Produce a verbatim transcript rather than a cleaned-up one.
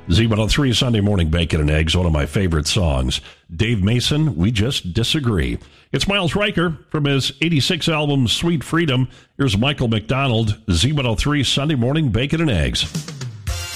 Z one oh three Sunday Morning Bacon and Eggs, one of my favorite songs. Dave Mason, We Just Disagree. It's Miles Riker from his eighty-six album, Sweet Freedom. Here's Michael McDonald, Z one oh three Sunday Morning Bacon and Eggs.